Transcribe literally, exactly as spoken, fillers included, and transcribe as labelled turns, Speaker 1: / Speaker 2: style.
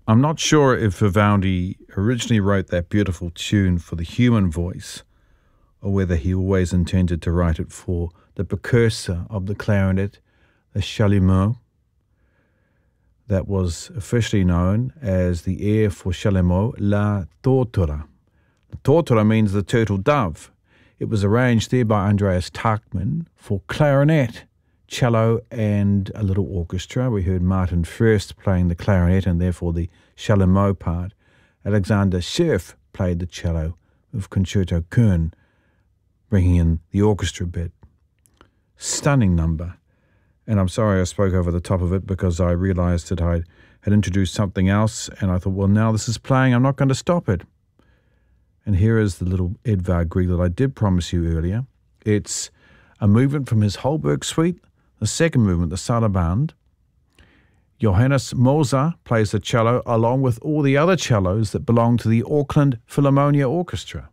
Speaker 1: I'm not sure if Vivaldi originally wrote that beautiful tune for the human voice or whether he always intended to write it for the precursor of the clarinet, the chalumeau, that was officially known as the air for chalumeau, La Tortora. La Tortora means the turtle dove. It was arranged there by Andreas Tachmann for clarinet, cello and a little orchestra. We heard Martin Furst playing the clarinet and therefore the chalumeau part. Alexander Scherf played the cello with Concerto Köln, bringing in the orchestra bit. Stunning number. And I'm sorry I spoke over the top of it because I realized that I had introduced something else and I thought, well, now this is playing, I'm not going to stop it. And here is the little Edvard Grieg that I did promise you earlier. It's a movement from his Holberg suite, the second movement, the Sarabande. Johannes Moser plays the cello along with all the other cellos that belong to the Auckland Philharmonia Orchestra.